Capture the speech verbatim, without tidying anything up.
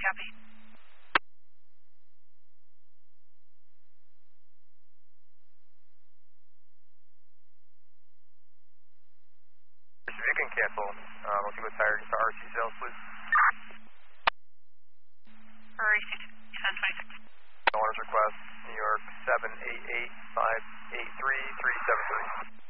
copy. If you can cancel, uh, we'll see what's hired to R C sales, please. For R C ten twenty-six. Owner's request, New York seven eight eight five eight three three seven three.